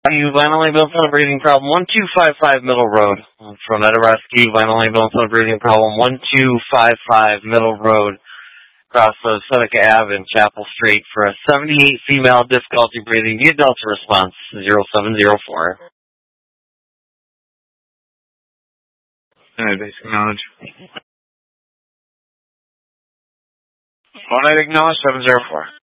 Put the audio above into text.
Vinyl Ambulance on a breathing problem, 1255 Middle Road. Fronetta Rescue, Vinyl Ambulance on a breathing problem, 1255 Middle Road. Across Seneca Ave and Chapel Street for a 78 female difficulty breathing. The Delta response, 0704. Basic knowledge. 18 acknowledge, 704.